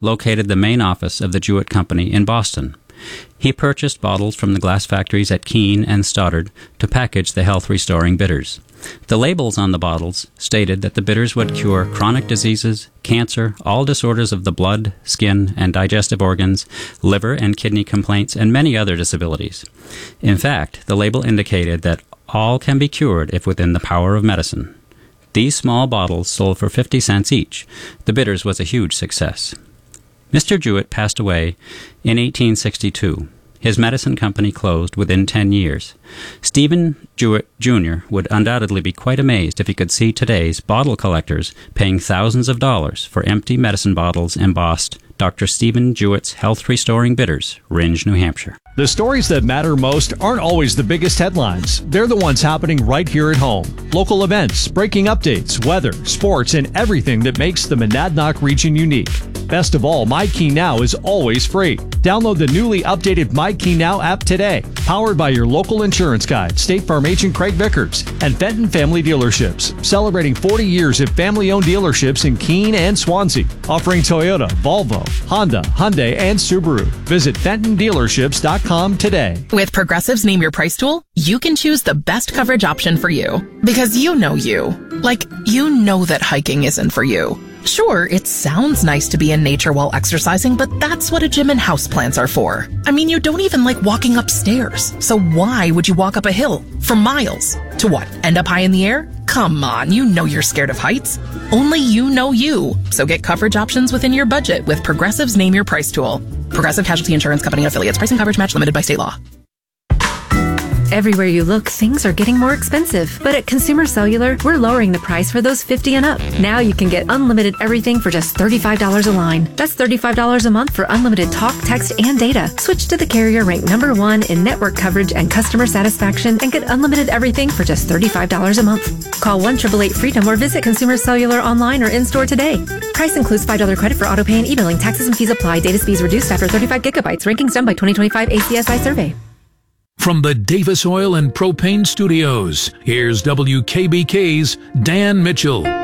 located the main office of the Jewett Company in Boston. He purchased bottles from the glass factories at Keene and Stoddard to package the health-restoring bitters. The labels on the bottles stated that the bitters would cure chronic diseases, cancer, all disorders of the blood, skin, and digestive organs, liver and kidney complaints, and many other disabilities. In fact, the label indicated that all can be cured if within the power of medicine. These small bottles sold for 50 cents each. The bitters was a huge success. Mr. Jewett passed away in 1862. His medicine company closed within 10 years. Stephen Jewett, Jr. would undoubtedly be quite amazed if he could see today's bottle collectors paying thousands of dollars for empty medicine bottles embossed Dr. Stephen Jewett's Health Restoring Bitters, Rindge, New Hampshire. The stories that matter most aren't always the biggest headlines. They're the ones happening right here at home. Local events, breaking updates, weather, sports, and everything that makes the Monadnock region unique. Best of all, MyKeyNow is always free. Download the newly updated MyKeyNow app today. Powered by your local insurance guide, State Farm agent Craig Vickers, and Fenton Family Dealerships. Celebrating 40 years of family-owned dealerships in Keene and Swansea. Offering Toyota, Volvo, Honda, Hyundai, and Subaru. Visit FentonDealerships.com today. With Progressive's Name Your Price tool, you can choose the best coverage option for you. Because you know you. Like, you know that hiking isn't for you. Sure, it sounds nice to be in nature while exercising, but that's what a gym and houseplants are for. I mean, you don't even like walking upstairs. So why would you walk up a hill for miles? To what, end up high in the air? Come on, you know you're scared of heights. Only you know you. So get coverage options within your budget with Progressive's Name Your Price tool. Progressive Casualty Insurance Company and Affiliates. Price and coverage match limited by state law. Everywhere you look, things are getting more expensive. But at Consumer Cellular, we're lowering the price for those 50 and up. Now you can get unlimited everything for just $35 a line. That's $35 a month for unlimited talk, text, and data. Switch to the carrier ranked #1 in network coverage and customer satisfaction and get unlimited everything for just $35 a month. Call 1-888-FREEDOM or visit Consumer Cellular online or in-store today. Price includes $5 credit for auto pay and e-billing. Taxes and fees apply. Data speeds reduced after 35 gigabytes. Rankings done by 2025 ACSI survey. From the Davis Oil and Propane Studios, here's WKBK's Dan Mitchell.